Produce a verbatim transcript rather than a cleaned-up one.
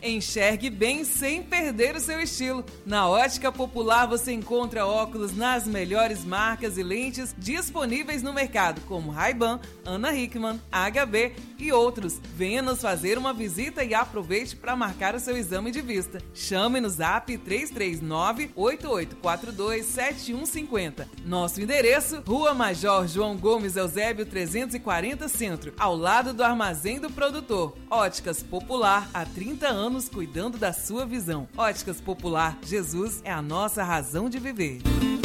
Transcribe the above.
Enxergue bem sem perder o seu estilo. Na Ótica Popular você encontra óculos nas melhores marcas e lentes disponíveis no mercado, como Ray-Ban, Ana Hickman, H B e outros. Venha nos fazer uma visita e aproveite para marcar o seu exame de vista. Chame no Zap três três nove, oito oito quatro dois, sete um cinco zero. Nosso endereço, Rua Major João Gomes Eusébio trezentos e quarenta Centro, ao lado do Armazém do Produtor. Óticas Popular, há trinta anos cuidando da sua visão. Óticas Popular, Jesus é a nossa razão de viver.